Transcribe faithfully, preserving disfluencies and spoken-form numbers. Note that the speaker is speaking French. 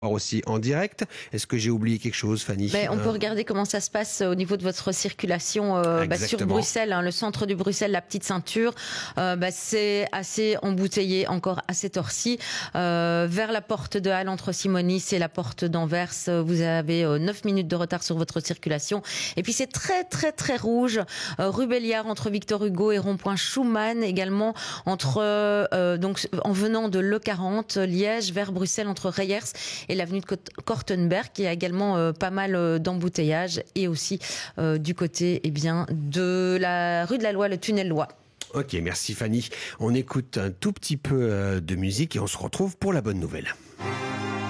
aussi en direct. Est-ce que j'ai oublié quelque chose, Fanny? Ben, on euh... peut regarder comment ça se passe au niveau de votre circulation euh, bah, sur Bruxelles, hein, le centre de Bruxelles, la petite ceinture. Euh, bah, c'est assez embouteillé encore à cette heure-ci. Euh, vers la porte de Halle entre Simonis et la porte d'Anvers, vous avez euh, neuf minutes de retard sur votre circulation. Et puis c'est très très très rouge. Euh, rue Béliard entre Victor Hugo et rond-point Schumann, également entre euh, donc en venant de l'E quarante, Liège vers Bruxelles entre Reyers et l'avenue de Kortenberg, qui a également euh, pas mal euh, d'embouteillages, et aussi euh, du côté eh bien, de la rue de la Loi, le tunnel Loi. Ok, merci Fanny. On écoute un tout petit peu euh, de musique et on se retrouve pour la bonne nouvelle.